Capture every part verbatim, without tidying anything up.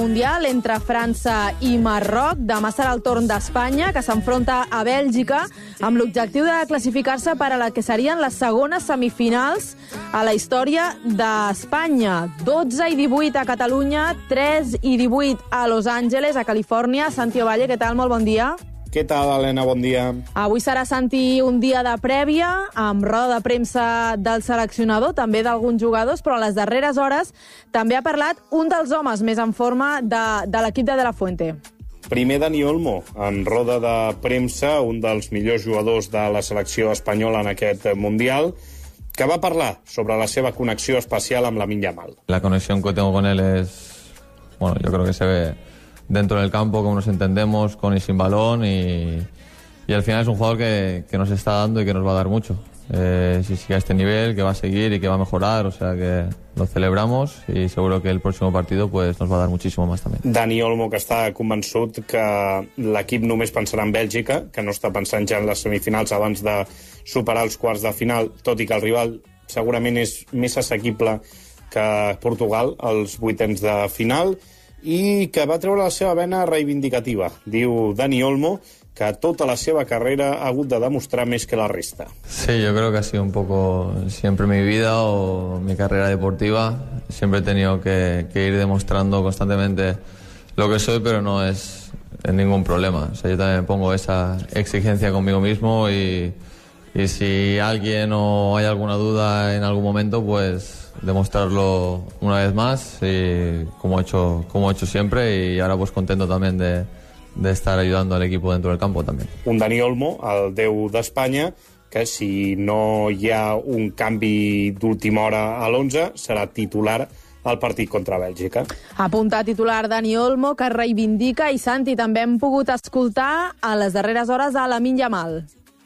Mundial entre França i Marroc. Demà serà el torn d'Espanya, que s'enfronta a Bèlgica amb l'objectiu de classificar-se per a la que serien les segones semifinals a la història d'Espanya. dotze i divuit a Catalunya, tres i divuit a Los Angeles, a Califòrnia. Santi Ovalle, què tal? Molt bon dia. Què tal, Helena? Bon dia. Avui serà, Santi, un dia de prèvia, amb roda de premsa del seleccionador, també d'alguns jugadors, però a les darreres hores també ha parlat un dels homes més en forma de, de l'equip de De La Fuente. Primer Dani Olmo, en roda de premsa, un dels millors jugadors de la selecció espanyola en aquest Mundial, que va parlar sobre la seva connexió especial amb Lamine Yamal. La conexión que tengo con él es, bueno, yo creo que se ve dentro del campo, cómo nos entendemos, con y sin balón, y, y al final es un jugador que, que nos está dando y que nos va a dar mucho. Eh, si sigue a este nivel, que va a seguir y que va a mejorar, o sea que lo celebramos y seguro que el próximo partido pues nos va a dar muchísimo más también. Dani Olmo, que està convençut que l'equip només pensarà en Bèlgica, que no està pensant ja en les semifinals abans de superar els quarts de final, tot i que el rival segurament és més assequible que Portugal als vuitens de final, i que va treure la seva vena reivindicativa. Diu Dani Olmo que tota la seva carrera ha hagut de demostrar més que la resta. Sí, yo creo que ha sido un poco siempre mi vida o mi carrera deportiva. Siempre he tenido que, que ir demostrando constantemente lo que soy, pero no es ningún problema. O sea, yo también pongo esa exigencia conmigo mismo y, y si alguien o hay alguna duda en algún momento, pues demostrarlo una vez más, y como he hecho, como he hecho siempre, y ahora pues contento también de, de estar ayudando al equipo dentro del campo también. Un Dani Olmo, el deu d'Espanya, que si no hi ha un canvi d'última hora a l'onze, serà titular al partit contra Bèlgica. Apunta titular Dani Olmo, que reivindica, i Santi, també hem pogut escoltar a les darreres hores a Lamine Yamal.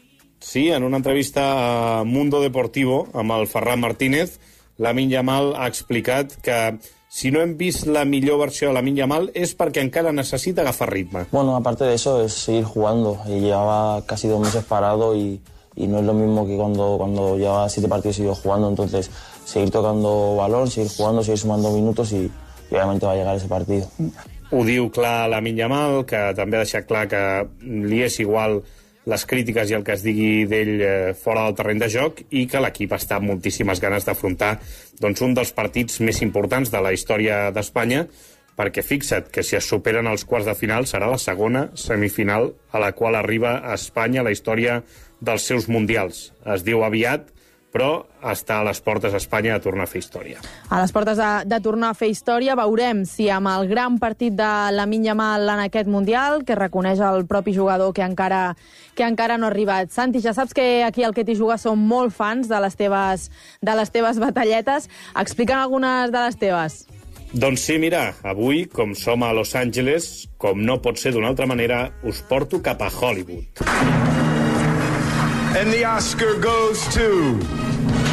Sí, en una entrevista a Mundo Deportivo amb el Ferran Martínez, Lamine Yamal ha explicat que si no hem vist la millor versió de Lamine Yamal es perquè encara necesita agafar ritme. Bueno, aparte de eso es seguir jugando. Y llevaba casi dos meses parado y, y no es lo mismo que cuando, cuando llevaba siete partidos y sigo jugando. Entonces, seguir tocando balón, seguir jugando, seguir sumando minutos y, y obviamente va a llegar ese partido. Ho diu clar Lamine Yamal, que també ha deixat clar que li és igual les crítiques i el que es digui d'ell eh, fora del terreny de joc, i que l'equip està amb moltíssimes ganes d'afrontar doncs, un dels partits més importants de la història d'Espanya, perquè fixa't que si es superen els quarts de final serà la segona semifinal a la qual arriba a Espanya la història dels seus mundials. Es diu aviat, però està a les portes a Espanya de tornar a fer història. A les portes de, de tornar a fer història, veurem si amb el gran partit de Lamine Yamal en aquest Mundial, que reconeix el propi jugador que encara, que encara no ha arribat. Santi, ja saps que aquí al Que t'hi juga som molt fans de les teves, de les teves batalletes. Explica'm algunes de les teves. Doncs sí, mira, avui, com som a Los Angeles, com no pot ser d'una altra manera, us porto cap a Hollywood. And the Oscar goes to